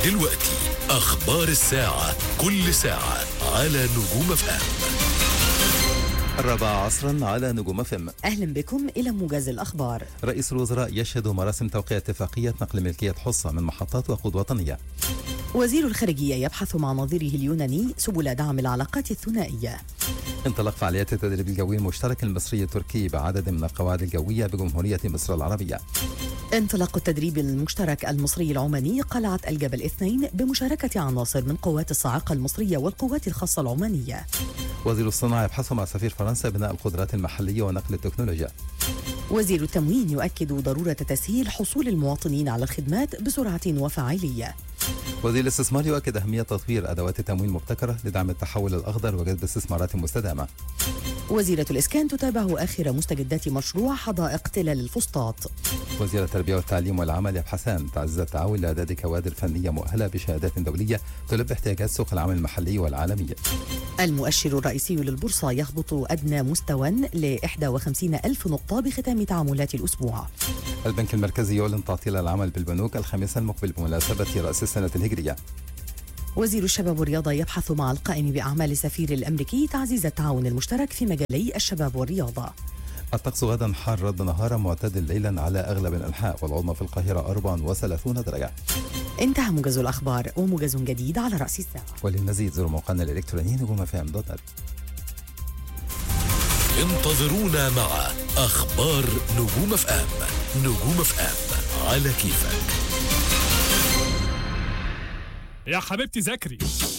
دلوقتي أخبار الساعة، كل ساعة على نجوم FM. 4 عصرا على نجوم FM. أهلا بكم إلى موجز الأخبار. رئيس الوزراء يشهد مراسم توقيع اتفاقية نقل ملكية حصة من محطات وقود وطنية. وزير الخارجية يبحث مع نظيره اليوناني سبل دعم العلاقات الثنائية. انطلاق فعاليات التدريب الجوي المشترك المصري التركي بعدد من القواعد الجوية بجمهورية مصر العربية. انطلاق التدريب المشترك المصري العماني قلعة الجبل 2 بمشاركة عناصر من قوات الصاعقة المصرية والقوات الخاصة العمانية. وزير الصناعة يبحث مع سفير فرنسا بناء القدرات المحلية ونقل التكنولوجيا. وزير التموين يؤكد ضرورة تسهيل حصول المواطنين على الخدمات بسرعة وفعالية. وزير الاستثمار يؤكد أهمية تطوير أدوات التمويل المبتكرة لدعم التحول الأخضر وجذب استثمارات مستدامة. وزيرة الإسكان تتابع آخر مستجدات مشروع حدائق تلال الفسطاط. وزير التربية والتعليم والعمل يبحثان تعزيز التعاون لإعداد كوادر فنية مؤهلة بشهادات دولية تلبي احتياجات سوق العمل المحلي والعالمي. المؤشر الرئيسي للبورصة يهبط أدنى مستوى ل 51 ألف نقطة بختام تعاملات الأسبوع. البنك المركزي يعلن تعطيل العمل بالبنوك الخامس المقبل بمناسبة رأس السنة الهجرية. وزير الشباب والرياضة يبحث مع القائم بأعمال السفير الأمريكي تعزيز التعاون المشترك في مجالي الشباب والرياضة. الطقس غدا حار نهارا معتدل ليلا على أغلب الأنحاء والعظمى في القاهرة 34 درجة. انتهى موجز الأخبار وموجز جديد على رأس الساعة. وللمزيد زوروا موقعنا الإلكتروني نجوم.fm.net. انتظرونا مع أخبار نجوم FM. نجوم FM على كيفك. يا حبيبتي ذاكري.